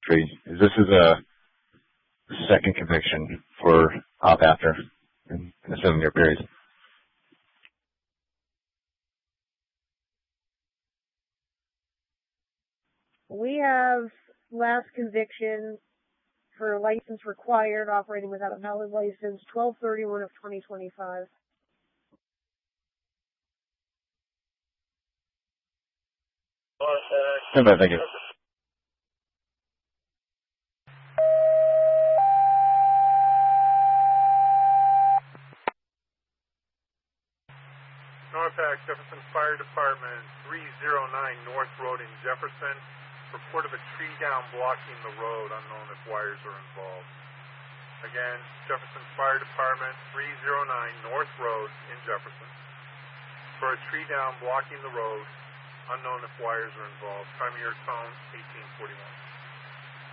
tree. This is a second conviction for hop after in a 7-year period. We have last conviction for license required, operating without a valid license, 12/31 of 2025. Thank you. Norfolk Jefferson Fire Department, 309 North Road in Jefferson. Report of a tree down blocking the road, unknown if wires are involved. Again, Jefferson Fire Department, 309 North Road in Jefferson. For a tree down blocking the road, unknown if wires are involved. Time of your tone, 1841.